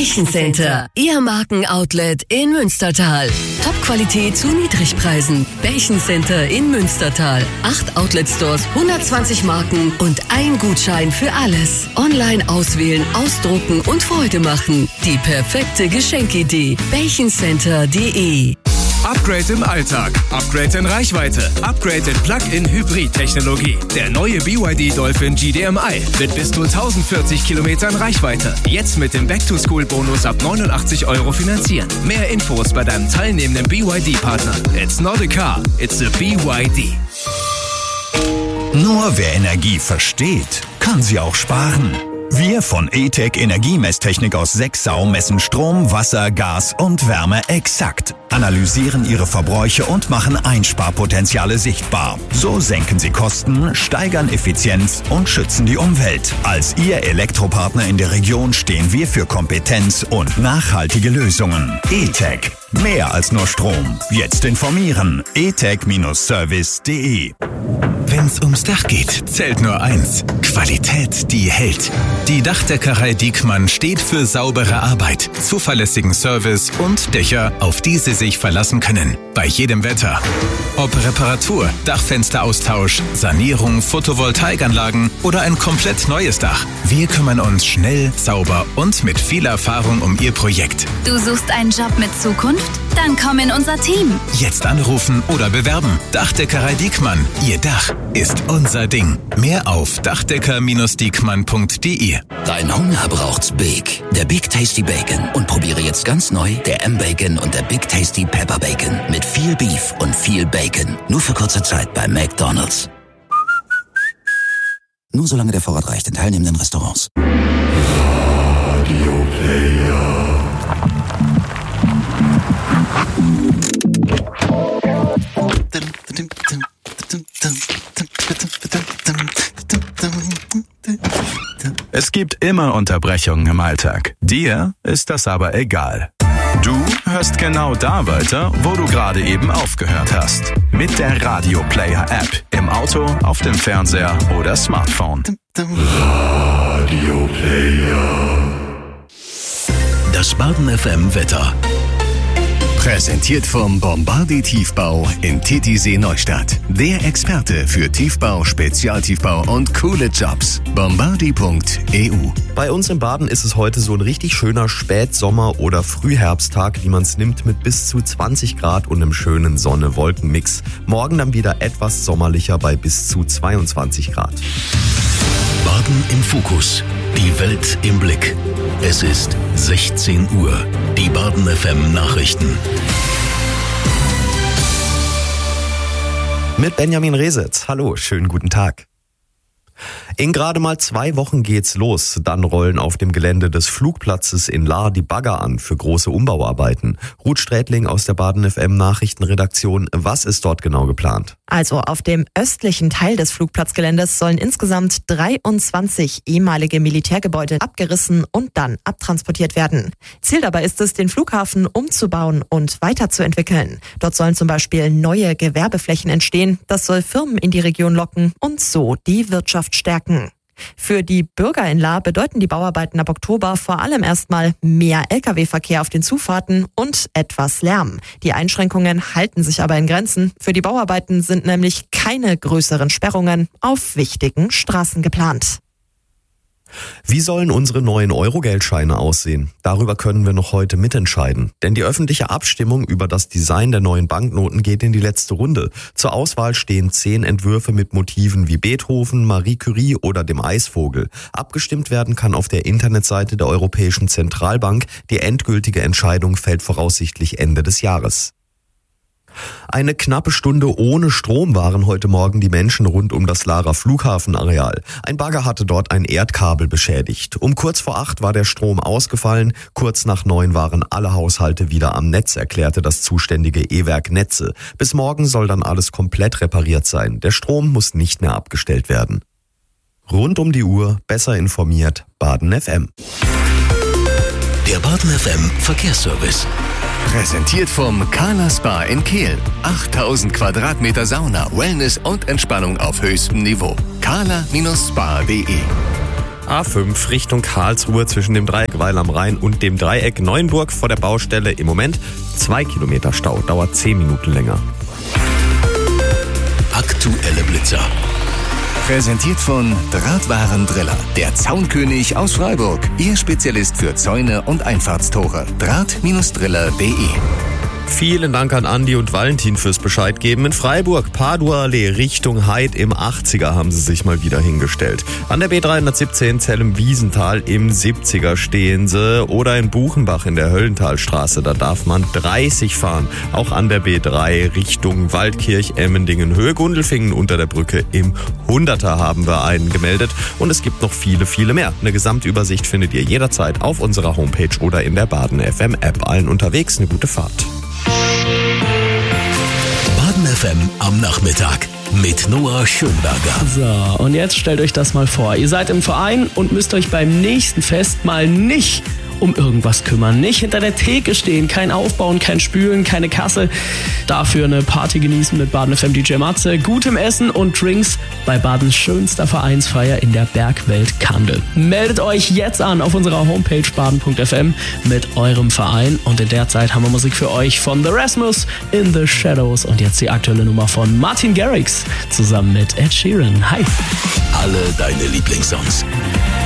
Belchen-Center, Ihr Markenoutlet in Münstertal. Top-Qualität zu Niedrigpreisen. Belchen-Center in Münstertal. 8 Outlet-Stores, 120 Marken und ein Gutschein für alles. Online auswählen, ausdrucken und Freude machen. Die perfekte Geschenkidee. Belchencenter.de. Upgrade im Alltag, Upgrade in Reichweite, Upgrade in Plug-in-Hybrid-Technologie. Der neue BYD Dolphin GDMI mit bis zu 1040 Kilometern Reichweite. Jetzt mit dem Back-to-School-Bonus ab 89 € finanzieren. Mehr Infos bei deinem teilnehmenden BYD-Partner. It's not a car, it's a BYD. Nur wer Energie versteht, kann sie auch sparen. Wir von E-Tech Energiemesstechnik aus Sexau messen Strom, Wasser, Gas und Wärme exakt, analysieren ihre Verbräuche und machen Einsparpotenziale sichtbar. So senken sie Kosten, steigern Effizienz und schützen die Umwelt. Als Ihr Elektropartner in der Region stehen wir für Kompetenz und nachhaltige Lösungen. E-Tech. Mehr als nur Strom. Jetzt informieren. etech-service.de. Wenn's ums Dach geht, zählt nur eins. Qualität, die hält. Die Dachdeckerei Diekmann steht für saubere Arbeit, zuverlässigen Service und Dächer, auf die Sie sich verlassen können. Bei jedem Wetter. Ob Reparatur, Dachfensteraustausch, Sanierung, Photovoltaikanlagen oder ein komplett neues Dach. Wir kümmern uns schnell, sauber und mit viel Erfahrung um Ihr Projekt. Du suchst einen Job mit Zukunft? Dann komm in unser Team. Jetzt anrufen oder bewerben. Dachdeckerei Diekmann. Ihr Dach ist unser Ding. Mehr auf dachdecker-diekmann.de. Dein Hunger braucht's Big. Der Big Tasty Bacon. Und probiere jetzt ganz neu der M-Bacon und der Big Tasty Pepper Bacon. Mit viel Beef und viel Bacon. Nur für kurze Zeit bei McDonald's. Nur solange der Vorrat reicht in teilnehmenden Restaurants. Radio Player. Es gibt immer Unterbrechungen im Alltag. Dir ist das aber egal. Du hörst genau da weiter, wo du gerade eben aufgehört hast. Mit der Radio Player App. Im Auto, auf dem Fernseher oder Smartphone. Radio Player. Das Baden FM Wetter. Präsentiert vom Bombardi Tiefbau in Titisee Neustadt. Der Experte für Tiefbau, Spezialtiefbau und coole Jobs. Bombardi.eu. Bei uns im Baden ist es heute so ein richtig schöner Spätsommer- oder Frühherbsttag, wie man es nimmt, mit bis zu 20 Grad und einem schönen Sonne-Wolken-Mix. Morgen dann wieder etwas sommerlicher bei bis zu 22 Grad. Baden im Fokus. Die Welt im Blick. Es ist 16 Uhr. Die Baden FM Nachrichten. Mit Benjamin Resitz. Hallo, schönen guten Tag. In gerade mal 2 Wochen geht's los. Dann rollen auf dem Gelände des Flugplatzes in Lahr die Bagger an für große Umbauarbeiten. Ruth Strätling aus der Baden FM Nachrichtenredaktion. Was ist dort genau geplant? Also auf dem östlichen Teil des Flugplatzgeländes sollen insgesamt 23 ehemalige Militärgebäude abgerissen und dann abtransportiert werden. Ziel dabei ist es, den Flughafen umzubauen und weiterzuentwickeln. Dort sollen zum Beispiel neue Gewerbeflächen entstehen. Das soll Firmen in die Region locken und so die Wirtschaft stärken. Für die Bürger in Lahr bedeuten die Bauarbeiten ab Oktober vor allem erstmal mehr Lkw-Verkehr auf den Zufahrten und etwas Lärm. Die Einschränkungen halten sich aber in Grenzen. Für die Bauarbeiten sind nämlich keine größeren Sperrungen auf wichtigen Straßen geplant. Wie sollen unsere neuen Euro-Geldscheine aussehen? Darüber können wir noch heute mitentscheiden. Denn die öffentliche Abstimmung über das Design der neuen Banknoten geht in die letzte Runde. Zur Auswahl stehen 10 Entwürfe mit Motiven wie Beethoven, Marie Curie oder dem Eisvogel. Abgestimmt werden kann auf der Internetseite der Europäischen Zentralbank. Die endgültige Entscheidung fällt voraussichtlich Ende des Jahres. Eine knappe Stunde ohne Strom waren heute Morgen die Menschen rund um das Lahrer Flughafenareal. Ein Bagger hatte dort ein Erdkabel beschädigt. Um kurz vor 8 war der Strom ausgefallen. Kurz nach 9 waren alle Haushalte wieder am Netz, erklärte das zuständige E-Werk Netze. Bis morgen soll dann alles komplett repariert sein. Der Strom muss nicht mehr abgestellt werden. Rund um die Uhr, besser informiert, Baden FM. Der Baden FM Verkehrsservice. Präsentiert vom Kala Spa in Kehl. 8000 Quadratmeter Sauna, Wellness und Entspannung auf höchstem Niveau. kala-spa.de A5 Richtung Karlsruhe zwischen dem Dreieck Weil am Rhein und dem Dreieck Neuenburg vor der Baustelle im Moment 2 Kilometer Stau, dauert 10 Minuten länger. Aktuelle Blitzer. Präsentiert von Drahtwarendriller, der Zaunkönig aus Freiburg. Ihr Spezialist für Zäune und Einfahrtstore. Draht-driller.de. Vielen Dank an Andi und Valentin fürs Bescheid geben. In Freiburg, Paduallee Richtung Heid im 80er haben sie sich mal wieder hingestellt. An der B317 Zellem-Wiesenthal im 70er stehen sie. Oder in Buchenbach in der Höllenthalstraße, da darf man 30 fahren. Auch an der B3 Richtung Waldkirch, Emmendingen, Höhe Gundelfingen unter der Brücke im 100er haben wir einen gemeldet. Und es gibt noch viele, viele mehr. Eine Gesamtübersicht findet ihr jederzeit auf unserer Homepage oder in der Baden FM App. Allen unterwegs eine gute Fahrt. Baden FM am Nachmittag mit Noah Schönberger. So, und jetzt stellt euch das mal vor. Ihr seid im Verein und müsst euch beim nächsten Fest mal nicht um irgendwas kümmern. Nicht hinter der Theke stehen, kein Aufbauen, kein Spülen, keine Kasse. Dafür eine Party genießen mit Baden FM DJ Matze, gutem Essen und Drinks bei Badens schönster Vereinsfeier in der Bergwelt Kandel. Meldet euch jetzt an auf unserer Homepage baden.fm mit eurem Verein und in der Zeit haben wir Musik für euch von The Rasmus, In the Shadows und jetzt die aktuelle Nummer von Martin Garrix zusammen mit Ed Sheeran. Hi! Alle deine Lieblingssongs.